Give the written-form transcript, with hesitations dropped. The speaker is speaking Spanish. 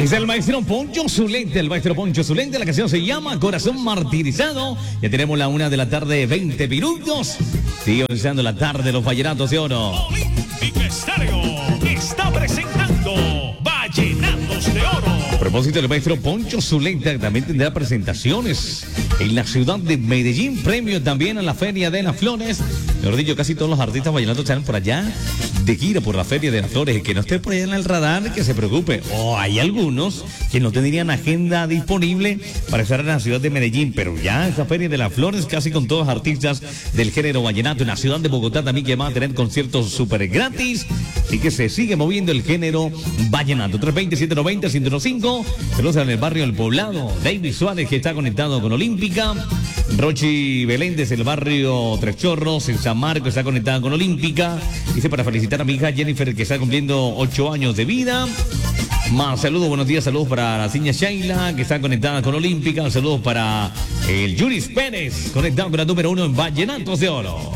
Ahí está el maestro Poncho Zuleta, la canción se llama Corazón Martirizado. Ya tenemos la 1 de la tarde, 20 minutos. Sigue avanzando la tarde de los vallenatos de oro. Olímpica Estéreo está presentando Vallenatos de Oro. A propósito del maestro Poncho Zuleta, también tendrá presentaciones en la ciudad de Medellín, premio también a la Feria de las Flores. Mejor dicho, casi todos los artistas vallenatos están por allá de gira por la Feria de las Flores. El que no esté por allá en el radar, que se preocupe. O hay algunos que no tendrían agenda disponible para estar en la ciudad de Medellín, pero ya esa Feria de las Flores casi con todos los artistas del género vallenato. En la ciudad de Bogotá también, que van a tener conciertos súper gratis, así que se sigue moviendo el género vallenato. 320-790-105. Saludos en el barrio El Poblado. David Suárez, que está conectado con Olímpica. Rochi Beléndez, el barrio Tres Chorros, en San Marcos, está conectada con Olímpica. Dice para felicitar a mi hija Jennifer, que está cumpliendo 8 años de vida. Más saludos, buenos días, saludos para la señora Shaila, que está conectada con Olímpica. Saludos para el Yuris Pérez, conectado con la número 1 en Vallenatos de Oro.